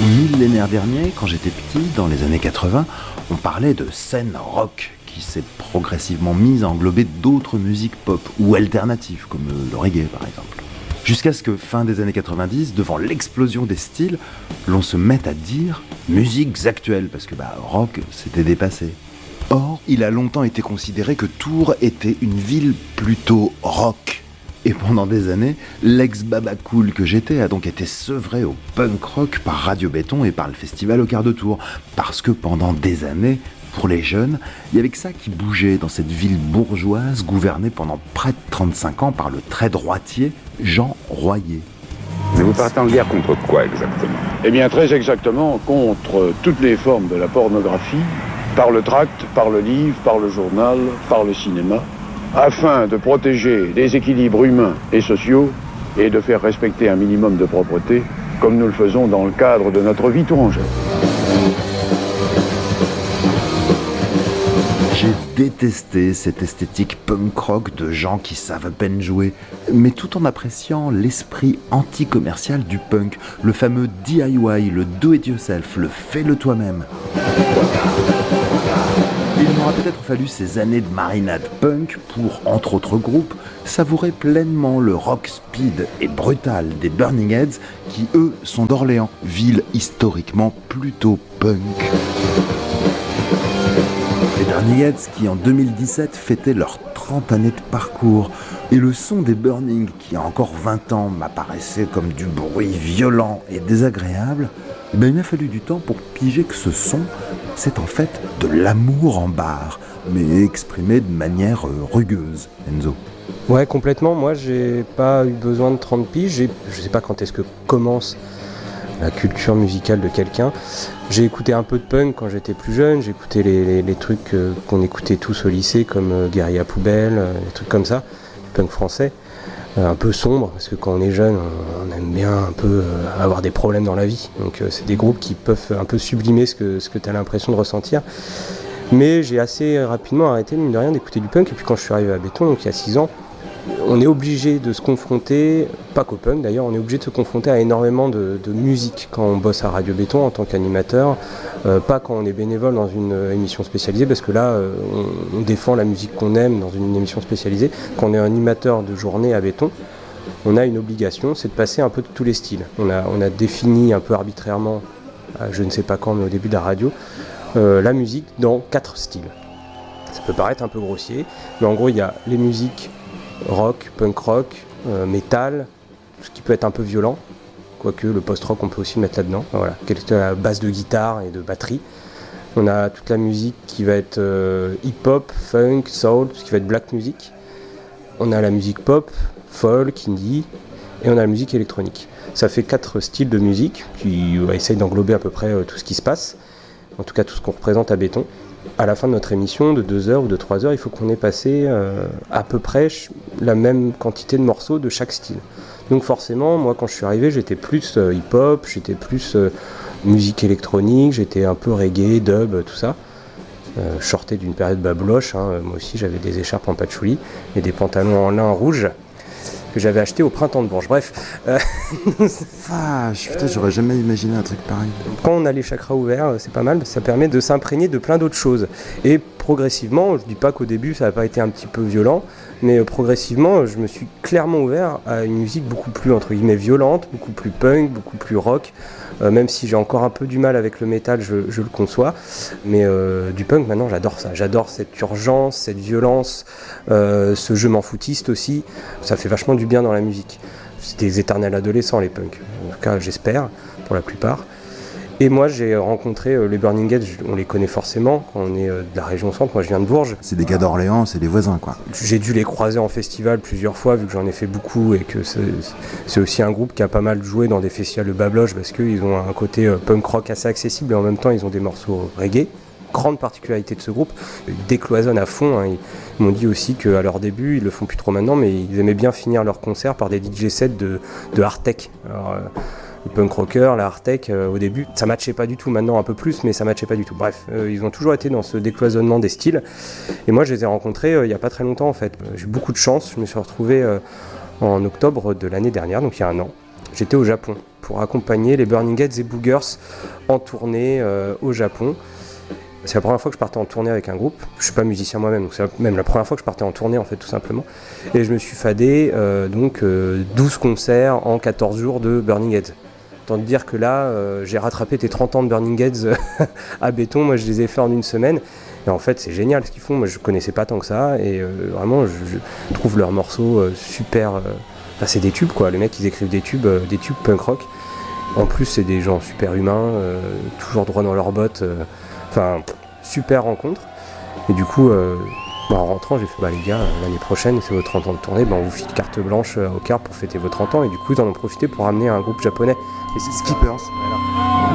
Au millénaire dernier, quand j'étais petit, dans les années 80, on parlait de scène rock qui s'est progressivement mise à englober d'autres musiques pop ou alternatives, comme le reggae par exemple. Jusqu'à ce que, fin des années 90, devant l'explosion des styles, l'on se mette à dire musiques actuelles, parce que rock, c'était dépassé. Or, il a longtemps été considéré que Tours était une ville plutôt rock. Et pendant des années, l'ex-baba cool que j'étais a donc été sevré au punk rock par Radio Béton et par le festival au quart de tour. Parce que pendant des années, pour les jeunes, il y avait que ça qui bougeait dans cette ville bourgeoise gouvernée pendant près de 35 ans par le très droitier Jean Royer. Mais vous partez en guerre contre quoi exactement ? Eh bien, très exactement contre toutes les formes de la pornographie, par le tract, par le livre, par le journal, par le cinéma, afin de protéger les équilibres humains et sociaux et de faire respecter un minimum de propreté, comme nous le faisons dans le cadre de notre vie tourangelle. J'ai détesté cette esthétique punk rock de gens qui savent à peine jouer, mais tout en appréciant l'esprit anti-commercial du punk, le fameux DIY, le do-it-yourself, le fais-le toi-même. Il m'aura peut-être fallu ces années de marinade punk pour, entre autres groupes, savourer pleinement le rock speed et brutal des Burning Heads qui, eux, sont d'Orléans, ville historiquement plutôt punk. Les Burning Heads qui, en 2017, fêtaient leurs 30 années de parcours. Et le son des Burning, qui a encore 20 ans, m'apparaissait comme du bruit violent et désagréable, il m'a fallu du temps pour piger que ce son, c'est en fait de l'amour en bar, mais exprimé de manière rugueuse, Enzo. Ouais, complètement. Moi, j'ai pas eu besoin de 30 piges. Je sais pas quand est-ce que commence la culture musicale de quelqu'un. J'ai écouté un peu de punk quand j'étais plus jeune, j'ai écouté les trucs qu'on écoutait tous au lycée, comme Guérilla Poubelle, des trucs comme ça, du punk français, un peu sombre, parce que quand on est jeune, on aime bien un peu avoir des problèmes dans la vie. Donc c'est des groupes qui peuvent un peu sublimer ce que tu as l'impression de ressentir. Mais j'ai assez rapidement arrêté, mine de rien, d'écouter du punk, et puis quand je suis arrivé à Béton, donc il y a 6 ans, on est obligé de se confronter, pas qu'au punk d'ailleurs, on est obligé de se confronter à énormément de musique quand on bosse à Radio Béton en tant qu'animateur, pas quand on est bénévole dans une émission spécialisée, parce que là on défend la musique qu'on aime dans une émission spécialisée. Quand on est animateur de journée à Béton, on a une obligation, c'est de passer un peu de tous les styles. On a défini un peu arbitrairement, je ne sais pas quand, mais au début de la radio, la musique dans 4 styles. Ça peut paraître un peu grossier, mais en gros il y a les musiques rock, punk rock, métal, tout ce qui peut être un peu violent, quoique le post-rock on peut aussi mettre là-dedans, voilà, la base de guitare et de batterie. On a toute la musique qui va être hip-hop, funk, soul, tout ce qui va être black music. On a la musique pop, folk, indie, et on a la musique électronique. Ça fait 4 styles de musique qui essayent d'englober à peu près tout ce qui se passe, en tout cas tout ce qu'on représente à Béton. À la fin de notre émission, de 2 heures ou de 3 heures, il faut qu'on ait passé à peu près la même quantité de morceaux de chaque style. Donc forcément, moi quand je suis arrivé, j'étais plus hip-hop, j'étais plus musique électronique, j'étais un peu reggae, dub, tout ça. Je sortais d'une période babloche, moi aussi j'avais des écharpes en patchouli et des pantalons en lin rouge que j'avais acheté au printemps de Bourges. Bref. Putain, j'aurais jamais imaginé un truc pareil. Quand on a les chakras ouverts, c'est pas mal, ça permet de s'imprégner de plein d'autres choses. Et progressivement, je dis pas qu'au début ça n'a pas été un petit peu violent, mais progressivement, je me suis clairement ouvert à une musique beaucoup plus, entre guillemets, violente, beaucoup plus punk, beaucoup plus rock, même si j'ai encore un peu du mal avec le métal, je le conçois, mais du punk, maintenant, j'adore ça. J'adore cette urgence, cette violence, ce je m'en foutiste aussi. Ça fait vachement du bien dans la musique. C'est des éternels adolescents, les punks. En tout cas, j'espère, pour la plupart. Et moi, j'ai rencontré les Burning Heads, on les connaît forcément, quand on est de la région centre. Moi, je viens de Bourges. C'est des gars d'Orléans, c'est des voisins, quoi. J'ai dû les croiser en festival plusieurs fois, vu que j'en ai fait beaucoup, et que c'est aussi un groupe qui a pas mal joué dans des festivals de babloche, parce qu'ils ont un côté punk rock assez accessible, et en même temps, ils ont des morceaux reggae. Grande particularité de ce groupe, ils décloisonnent à fond. Ils m'ont dit aussi qu'à leur début, ils le font plus trop maintenant, mais ils aimaient bien finir leurs concerts par des DJ sets de hard tech. Alors, le punk rocker, la hard tech, au début, ça matchait pas du tout. Maintenant, un peu plus, mais ça matchait pas du tout. Bref, ils ont toujours été dans ce décloisonnement des styles. Et moi, je les ai rencontrés il y a pas très longtemps, en fait. J'ai eu beaucoup de chance. Je me suis retrouvé en octobre de l'année dernière, donc il y a un an. J'étais au Japon. pour accompagner les Burning Heads et Boogers en tournée au Japon. C'est la première fois que je partais en tournée avec un groupe. Je suis pas musicien moi-même, donc c'est même la première fois que je partais en tournée en fait, tout simplement. Et je me suis fadé 12 concerts en 14 jours de Burning Heads. Tant de dire que là, j'ai rattrapé tes 30 ans de Burning Heads à béton. Moi, je les ai fait en une semaine. Et en fait, c'est génial ce qu'ils font. Moi, je connaissais pas tant que ça. Et vraiment, je trouve leurs morceaux super... Enfin, c'est des tubes, quoi. Les mecs, ils écrivent des tubes punk rock. En plus, c'est des gens super humains, toujours droit dans leurs bottes. Enfin, super rencontre. Et du coup, en rentrant, j'ai fait, les gars, l'année prochaine, c'est vos 30 ans de tournée, on vous file carte blanche au quart pour fêter vos 30 ans. Et du coup, ils en ont profité pour ramener un groupe japonais. Et c'est Skippers. Voilà.